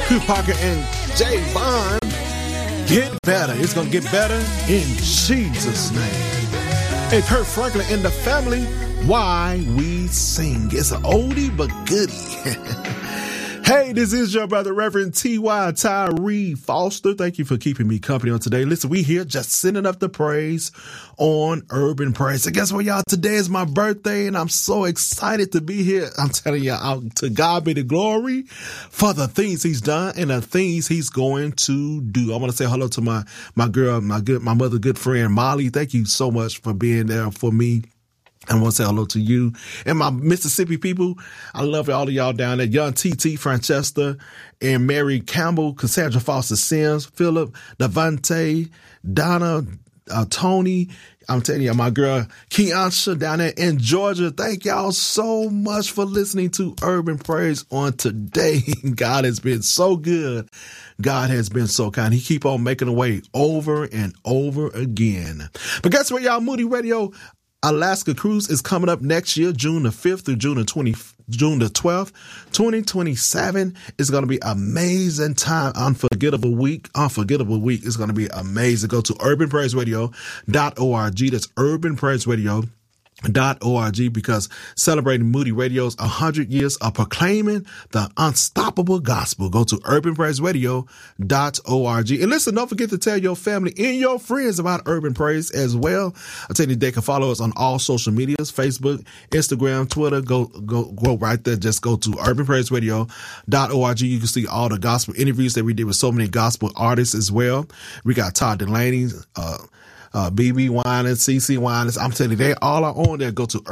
Coop Parker and Jay Vaughn. Get better. It's going to get better in Jesus' name. And Kurt Franklin and the family, Why We Sing. It's an oldie but goodie. Hey, this is your brother, Reverend T.Y. Tyree Foster. Thank you for keeping me company on today. Listen, we here just sending up the praise on Urban Praise. And guess what, y'all? Today is my birthday, and I'm so excited to be here. I'm telling y'all, to God be the glory for the things he's done and the things he's going to do. I want to say hello to my girl, my mother, good friend, Molly. Thank you so much for being there for me. I want to say hello to you and my Mississippi people. I love all of y'all down there. Young TT, Francesca, and Mary Campbell, Cassandra Foster Sims, Philip, Devante, Donna, Tony. I'm telling you, my girl, Keansha down there in Georgia. Thank y'all so much for listening to Urban Praise on today. God has been so good. God has been so kind. He keep on making a way over and over again. But guess what, y'all? Moody Radio Alaska Cruise is coming up next year, June the 5th through June the 12th, 2027. It's going to be amazing time. Unforgettable week. It's going to be amazing. Go to urbanpraiseradio.org. That's urbanpraiseradio.org, because celebrating Moody Radio's 100 years of proclaiming the unstoppable gospel. Go to urbanpraiseradio.org. And listen, don't forget to tell your family and your friends about Urban Praise as well. I tell you, they can follow us on all social medias, Facebook, Instagram, Twitter. Go right there. Just go to urbanpraiseradio.org. You can see all the gospel interviews that we did with so many gospel artists as well. We got Todd Delaney, BB Winans, CC Winans. I'm telling you, they all are on there. Go to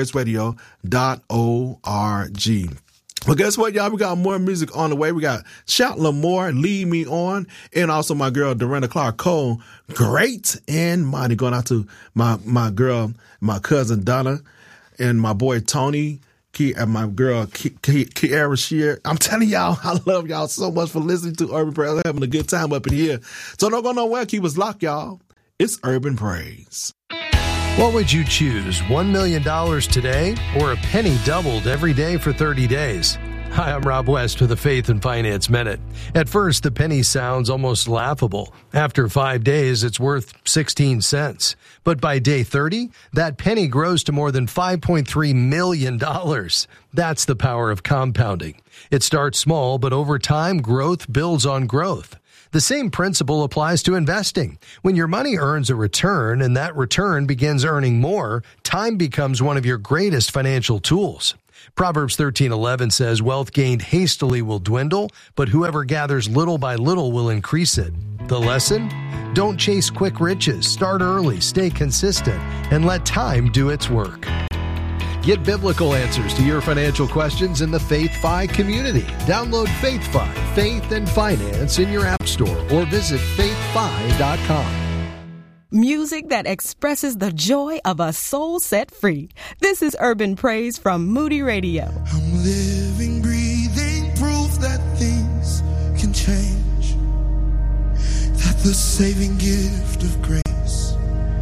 urbanpraiseradio.org. Well, guess what, y'all? We got more music on the way. We got Shout Lamore, Lead Me On, and also my girl, Dorinda Clark Cole, Great and Mighty. Going out to my girl, my cousin Donna, and my boy Tony, and my girl, Kiara Shear. I'm telling y'all, I love y'all so much for listening to Urban Praise. I'm having a good time up in here. So don't go nowhere. Keep us locked, y'all. It's Urban Praise. What would you choose, $1 million today or a penny doubled every day for 30 days? Hi, I'm Rob West with the Faith and Finance Minute. At first, the penny sounds almost laughable. After 5 days, it's worth 16 cents. But by day 30, that penny grows to more than $5.3 million. That's the power of compounding. It starts small, but over time, growth builds on growth. The same principle applies to investing. When your money earns a return and that return begins earning more, time becomes one of your greatest financial tools. Proverbs 13:11 says, "Wealth gained hastily will dwindle, but whoever gathers little by little will increase it." The lesson? Don't chase quick riches. Start early, stay consistent, and let time do its work. Get biblical answers to your financial questions in the FaithFi community. Download FaithFi, Faith and Finance, in your app store or visit faithfi.com. Music that expresses the joy of a soul set free. This is Urban Praise from Moody Radio. I'm living, breathing proof that things can change, that the saving gift of grace